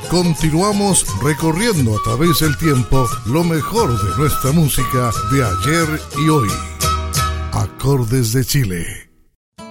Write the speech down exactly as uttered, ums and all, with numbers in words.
continuamos recorriendo a través del tiempo lo mejor de nuestra música de ayer y hoy. Acordes de Chile.